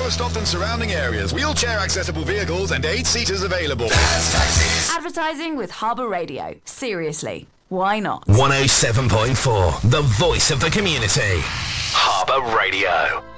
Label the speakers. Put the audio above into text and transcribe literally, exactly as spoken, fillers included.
Speaker 1: Lowestoft and surrounding areas. Wheelchair accessible vehicles and eight seaters available.
Speaker 2: Advertising with Harbour Radio. Seriously, why not?
Speaker 3: one oh seven point four, the voice of the community. Harbour Radio.